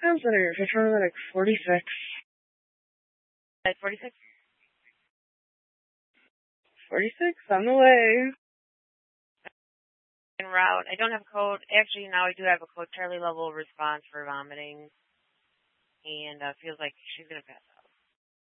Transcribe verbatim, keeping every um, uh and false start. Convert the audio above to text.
I'm sitting here for tournament like forty-six. At forty-six? forty-six on the way. En route. I don't have a code. Actually, now I do have a code. Charlie level response for vomiting. And uh, feels like she's going to pass out.